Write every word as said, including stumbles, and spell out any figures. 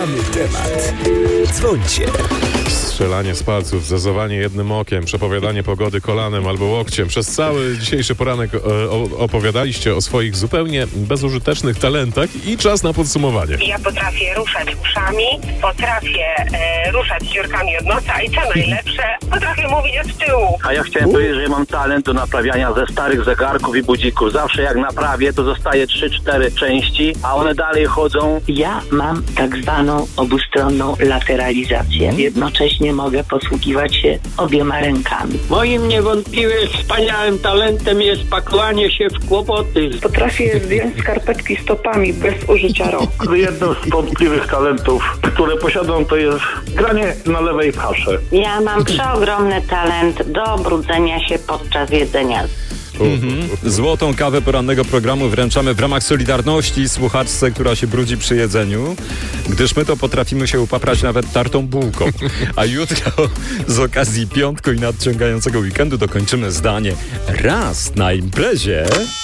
Mamy temat. Dzwońcie. Strzelanie z palców, zazowanie jednym okiem, przepowiadanie pogody kolanem albo łokciem. Przez cały dzisiejszy poranek o, opowiadaliście o swoich zupełnie bezużytecznych talentach i czas na podsumowanie. Ja potrafię ruszać uszami, potrafię e, ruszać dziurkami od nosa i co najlepsze, potrafię mówić od tyłu. A ja chciałem powiedzieć, że ja mam talent do naprawiania ze starych zegarków i budzików. Zawsze jak naprawię, to zostaje trzy cztery części, a one dalej chodzą. Ja mam tak zwaną obustronną lateralizację. Jednocześnie mogę posługiwać się obiema rękami. Moim niewątpliwie wspaniałym talentem jest pakowanie się w kłopoty. Potrafię zdjąć skarpetki stopami bez użycia rąk. Jednym z wątpliwych talentów, które posiadam, to jest granie na lewej pasze. Ja mam przeogromny talent do brudzenia się podczas jedzenia. Mhm. Złotą kawę porannego programu wręczamy w ramach Solidarności słuchaczce, która się brudzi przy jedzeniu, gdyż my to potrafimy się upaprać nawet tartą bułką. A jutro z okazji piątku i nadciągającego weekendu dokończymy zdanie: raz na imprezie